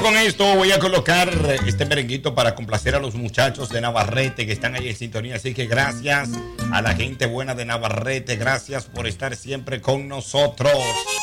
Bueno, con esto voy a colocar este merenguito para complacer a los muchachos de Navarrete que están ahí en sintonía. Así que gracias a la gente buena de Navarrete. Gracias por estar siempre con nosotros.